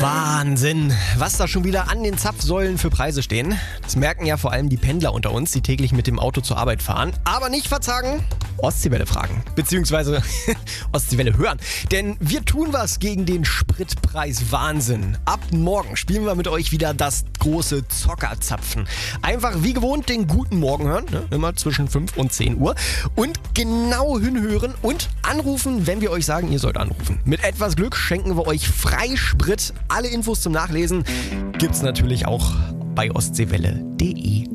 Wahnsinn, was da schon wieder an den Zapfsäulen für Preise stehen. Das merken ja vor allem die Pendler unter uns, die täglich mit dem Auto zur Arbeit fahren. Aber nicht verzagen, Ostseewelle fragen, beziehungsweise Ostseewelle hören. Denn wir tun was gegen den Spritpreis-Wahnsinn. Ab morgen spielen wir mit euch wieder das große Zockerzapfen. Einfach wie gewohnt den guten Morgen hören, ne? Immer zwischen 5 und 10 Uhr. Und genau hinhören und anrufen, wenn wir euch sagen, ihr sollt anrufen. Mit etwas Glück schenken wir euch Freisprit. Alle Infos zum Nachlesen gibt's natürlich auch bei ostseewelle.de.